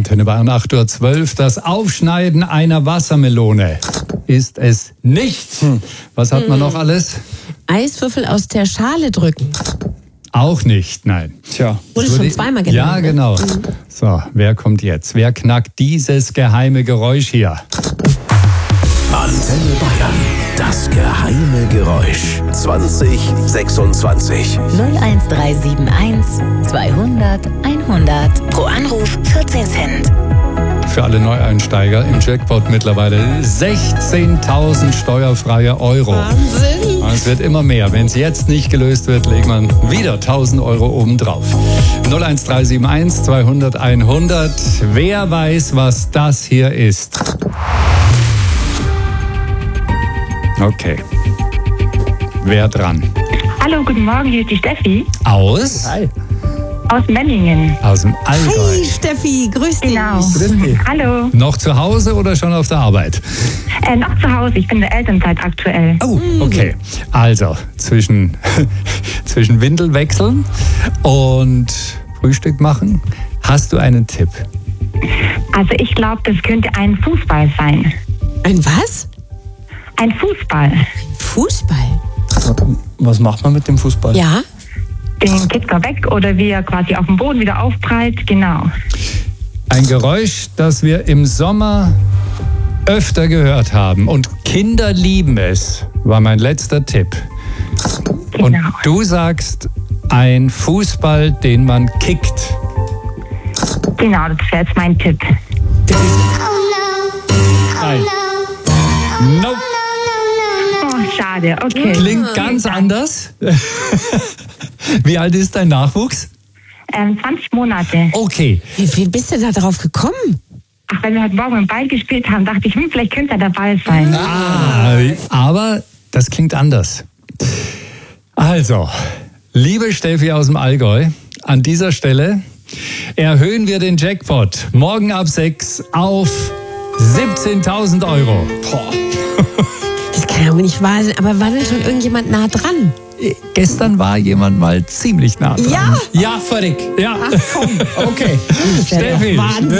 Antenne Bayern 8.12 Uhr. Das Aufschneiden einer Wassermelone ist es nicht. Was hat man noch alles? Eiswürfel aus der Schale drücken. Auch nicht, nein. Tja. Wurde schon zweimal genannt. Ja, genau. So, wer kommt jetzt? Wer knackt dieses geheime Geräusch hier? Antenne Bayern. Das geheime Geräusch. 2026. 01371 200 100. Pro Anruf 14 Cent. Für alle Neueinsteiger im Jackpot mittlerweile 16.000 steuerfreie Euro. Wahnsinn. Es wird immer mehr. Wenn es jetzt nicht gelöst wird, legt man wieder 1.000 Euro obendrauf. 01371 200 100. Wer weiß, was das hier ist? Okay. Wer dran? Hallo, guten Morgen, hier ist die Steffi Aus? Hi. aus Memmingen. Aus dem Allgäu. Hey Steffi, grüß dich. Genau. Hallo. Noch zu Hause oder schon auf der Arbeit? Noch zu Hause, ich bin in der Elternzeit aktuell. Oh, okay. Also, zwischen Windel wechseln und Frühstück machen, hast du einen Tipp? Also ich glaube, das könnte ein Fußball sein. Ein was? Ein Fußball. Fußball? Was macht man mit dem Fußball? Ja. Den kippt er weg oder wie er quasi auf dem Boden wieder aufprallt, genau. Ein Geräusch, das wir im Sommer öfter gehört haben. Und Kinder lieben es, war mein letzter Tipp. Genau. Und du sagst, ein Fußball, den man kickt. Genau, das wäre jetzt mein Tipp. Nein. Nope. Oh, schade, okay. Klingt ganz anders. Wie alt ist dein Nachwuchs? 20 Monate. Okay. Wie bist du da drauf gekommen? Ach, weil wir heute Morgen im Ball gespielt haben, dachte ich, vielleicht könnte er dabei sein. Aber das klingt anders. Also, liebe Steffi aus dem Allgäu, an dieser Stelle erhöhen wir den Jackpot morgen ab 6 auf 17.000 Euro. Das kann aber nicht wahr sein. Aber war denn schon irgendjemand nah dran? Gestern war jemand mal ziemlich nah dran. Ja? Ja, völlig. Ja. Okay. Steffi. Wahnsinn.